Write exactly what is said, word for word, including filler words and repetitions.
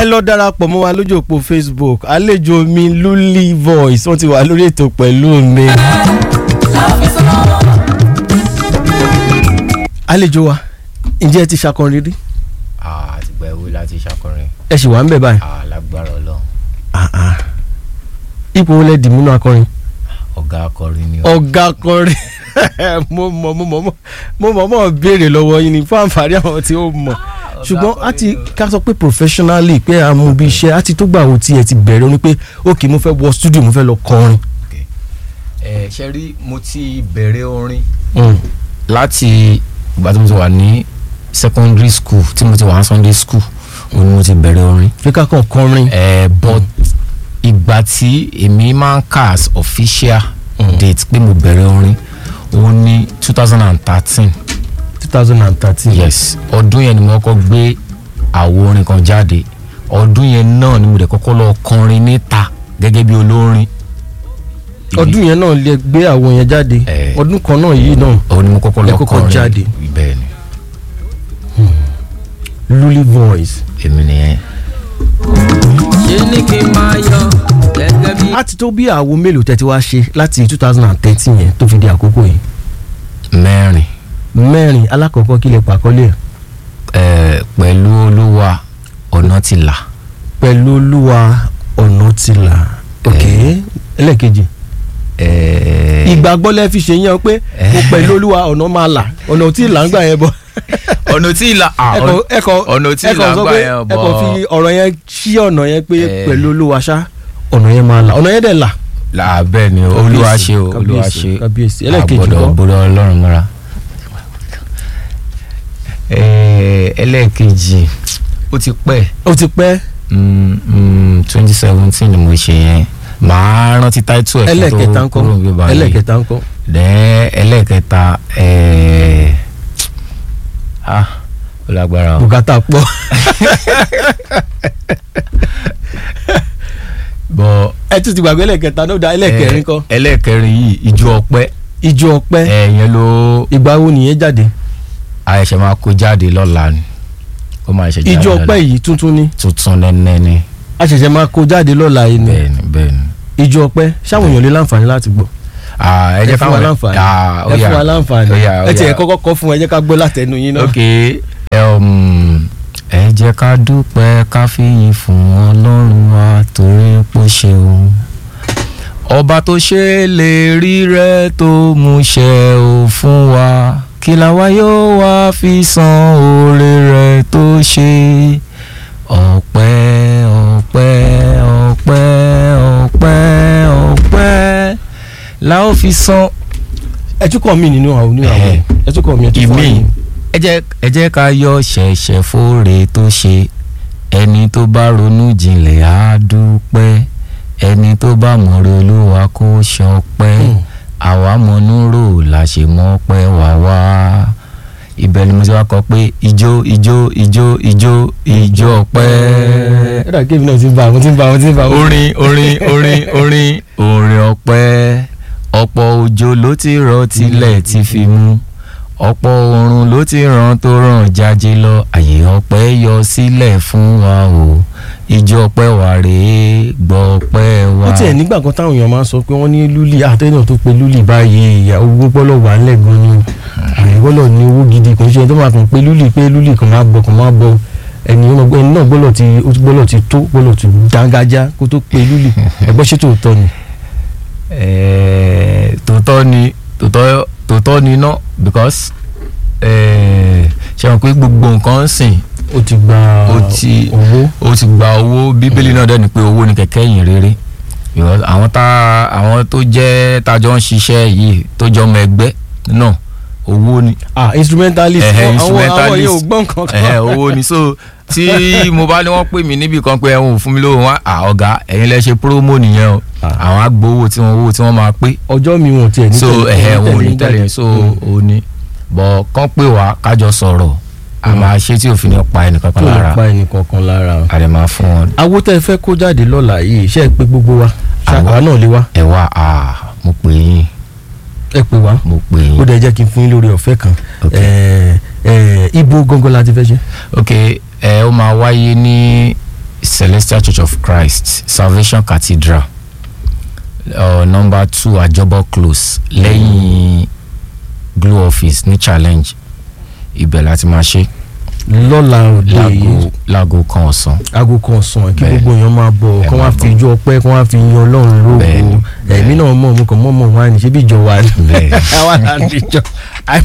lọ darapọ̀ mọ́ wa lójú òpó Facebook àlejò mi Luli Voice wọ́n ti wà lórí ètò pẹ̀lú mi. àlejò wa ǹjẹ́ ẹ ti ṣàkọrin rí? ah ti gba ìwé láti ṣàkọrin. ẹ sì wà ń bẹ̀ báyìí. ah lágbára Ọlọ́run. ah ah ipò wo lẹ dì múnú akọrin? ọ̀gá akọrin ni. ọ̀gá akọrin mo mọ̀ mo mọ̀ mo mọ̀ mo béèrè lọ́wọ́ yín ni fún àǹfààní àwọn tí ó mọ̀ ṣùgbọ́n a ti ká sọ pé professionally pé a mú bí iṣẹ́ a ti tó gbà wo tí ẹ ti bẹ̀rẹ̀ ó ní pé ok mo fẹ́ wọ studio mo fẹ́ lọ kọrin. ẹ ṣe rí mo ti bẹ̀rẹ̀ orin láti ìgbà tí mo ti wà ní secondary school tí mo ti wà ní Sunday school òun ni mo ti bẹ̀rẹ̀ orin. fi ká kàn kọrin. ẹ but ìgbà tí èmi máa ń kà as official mm. date pé mo bẹ̀rẹ̀ orin òun ní two thousand thirteen. two thousand thirteen. yes ọdún yẹn ni mo kọ́kọ́ gbé àwo orin kan jáde ọdún yẹn náà ni mo dẹ̀ kọ́kọ́ lọ kọrin níta gẹ́gẹ́ bí olórin. ọdún yẹn náà lè gbé àwo yẹn jáde ọdún kan náà yìí náà òun ni mo kọ́kọ́ lọ kọrin jáde. bẹ́ẹ̀ ni. Luli Voice. èmi nìyẹn. ṣé ní kí n máa yọ gẹ́gẹ́ bí. a ti tó bí àwo mélòó tẹ́ ti wá ṣe láti two thousand thirteen yẹn tó fi di àkókò yìí. mẹ́rin. mẹ́rin alákọ̀ọ́kọ́ kí lè pàkọ́lé ẹ̀. ẹ pẹ̀lú olúwa ọ̀nà ti là. pẹ̀lú olúwa ọ̀nà ti là. ok ẹlẹ́ẹ̀kejì. ìgbàgbọ́ lẹ́ fi ṣe yẹn pé mo pẹ̀lú olúwa ọ̀nà máa là ọ̀nà tí ì là ń gbà yẹn bọ̀. ọ̀nà tí ì là ọ̀nà tí ì là ń gbà yẹn bọ̀. ẹ kò fi ọ̀rọ̀ yẹn ṣí ọ̀nà yẹn pé pẹ̀lú olúwa ṣá ọ̀nà yẹn máa là ọ̀nà yẹn dẹ̀ là. là bẹ́ẹ̀ ni olúwa ṣe o olúwa ṣe àgbọ̀dọ̀ bọ́dọ̀ ọlọ́run mọ́ra. ẹlẹ́ẹ̀kejì ó ti pẹ́. ó ti pẹ́. twenty seventeen ni mo ṣe yẹn màá rántí táìtù ẹ̀ kí tó kúrò bí báyìí. ẹlẹ́ẹ̀kẹta ńkọ́. dẹ́ ẹlẹ́ẹ̀kẹta ah ó lágbára o. bùkátà pọ̀. bọ ẹ tún ti gbàgbé ẹlẹ́ẹ̀kẹta náà dá ẹlẹ́ẹ̀kẹrin kọ́. ẹlẹ́ẹ̀kẹrin yìí ijó ọpẹ́. ijó ọpẹ́. ẹ̀yẹn ló. ìgbà wo nìyẹn jáde. àìṣe máa kó jáde lọ́la ni ó máa ṣe jáde lọ́la. ijó ọpẹ́ yìí tuntun ni. tuntun nẹ́nẹ́ ni. a ṣẹ̀ṣẹ̀ máa kó jáde lọ́la yìí ni. bẹ́ẹ̀ni bẹ́ẹ̀ni. ijó ọpẹ́ ṣáwọn èèyàn lè láǹfààní láti gbọ́. ẹ jẹ́ káwọn ẹ fún wa láǹfààní ẹ tiẹ̀ kọ́kọ́ kọ́ fún ẹ jẹ́ ká gbọ́ látẹnu yín náà. ok ẹ jẹ́ ká dúpẹ́ ká fìyìn fún Ọlọ́run wa torí pé ó ṣeun ọba tó ṣe lè rí rẹ tó mú ṣẹ ò fún wa kí làwa yóò wá fi san oore rẹ tó ṣe ọpẹ́ ọpẹ́ ọpẹ́ ọpẹ́ ọpẹ́ la ó fi san. ẹ tún kọ́ mi nínú àwọn oníwàwọ̀ ẹ tún kọ́ mi ẹ tún fọ́ mi. ẹ jẹ́ ẹ jẹ́ ká yọ ṣẹ̀ṣẹ̀ fóore tó ṣe ẹni tó bá ronú jinlẹ̀ á dúpẹ́ ẹni tó bá mọ̀rẹ́ olúwa kó ṣọpẹ́ àwa mọ̀núrò la ṣe mọ́pẹ́ wá wá ibẹ̀ ni mo ti wá kọ pé ijó ijó ijó ijó ijó ọpẹ́. ẹ dà kébì náà ti ń bá àwọn tí ń bá àwọn tí ń bá. orin orin orin orin orin ọpẹ́ ọ̀pọ̀ òjò ló ti rọ̀ tilẹ̀ ti fi mú ọ̀pọ̀ oòrùn ló ti ràn tó ràn jáde lọ àyè ọpẹ́ yọ sílẹ̀ fún wa o ìjọ ọpẹ́ wa rèé gbọ́ ọpẹ́ wa. ó tiẹ̀ nígbà kan táwọn èèyàn máa ń sọ pé wọ́n ní Luli àtẹ̀yìn tó pe Luli báyìí ìyá owó gbọ́dọ̀ wà ńlẹ̀ gan ni àyè gbọ́dọ̀ ní owó gidi kò ń ṣe tó máa kàn pé Luli pé Luli kan máa bọ̀ kan máa bọ̀ ẹni náà gbọ́dọ̀ ti gbọ́dọ̀ ti tó gbọ́dọ̀ ti dángájá kó tó pe Luli ẹgbẹ́ ṣé tòótọ́ ni. tòótọ́ ni tòótọ́ tòótọ́ ni ná because ṣe wọn pé gbogbo nǹkan ń sìn ó ti gba owó ó ti gba owó bíbélì náà dẹ̀ ni pé owó ni kẹ̀kẹ́ ìyìn rere because àwọn tá àwọn tó jẹ́ tájọ́ ń ṣiṣẹ́ yìí tó jọ ọmọ ẹgbẹ́ náà owó ni. ah instrumentalist àwọn àwọn yóò gbọ́n kankan. owó ni so tí mo bá ní wọ́n pè mí níbi kan pé ẹ̀hún ò fún mi lówó wọn à ọ̀gá ẹ̀yin lẹ ṣe promo nìyẹn o àwọn agbowó tí wọ́n owó tí wọ́n máa pé. ọjọ́ mi wọn tiẹ̀ ní so ẹ̀hẹ́ wọn ò ní tẹ̀lé so ò ní bọ̀ kán pè wá kájọ sọ̀rọ̀ a máa ṣe tí òfin ní pa ẹnìkan kan lára tó pa ẹnìkan kan lára a lè máa fún wọn. awo tẹ́ fẹ́ kó jáde lọ́la yìí iṣẹ́ ẹ pé gbogbo wa ṣàkóso náà lè wá. ẹ wá a mo pè yín. ẹ pè wá mo pè yín. ó dẹ̀ jẹ́ kí n fún yín lórí ọ̀fẹ́ kan ibo gangan la ti fẹ́ ṣe. ok ẹ ó máa wáyé ní Celestial Church of Christ Salvation Cathedral uh, number two Ajobo Close lẹ́yìn Glow Office ní Challenge ibẹ̀ láti máa ṣe lọ́la òde yìí láago kan ọ̀sán. aago kan ọ̀sán kí gbogbo èèyàn máa bọ̀ kí wọ́n á fi ijó ọpẹ́ kí wọ́n á fi yan Ọlọ́run lógo ẹ̀mí náà mọ̀ mo kàn mọ̀ mọ̀ wá ní ṣé bí ìjọ wa ni àwa là ń díjọ